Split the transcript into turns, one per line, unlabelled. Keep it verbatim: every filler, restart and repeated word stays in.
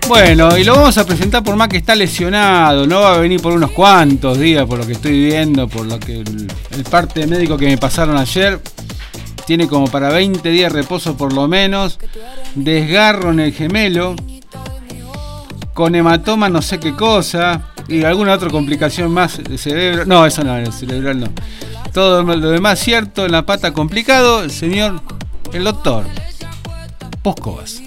Bueno, y lo vamos a presentar por más que está lesionado, no va a venir por unos cuantos días, por lo que estoy viendo, por lo que el, el parte médico que me pasaron ayer, tiene como para veinte días de reposo por lo menos, desgarro en el gemelo, con hematoma no sé qué cosa, y alguna otra complicación más de cerebro, no, eso no, el cerebral no. Todo lo demás cierto, en la pata complicado, el señor, el doctor Poscobas.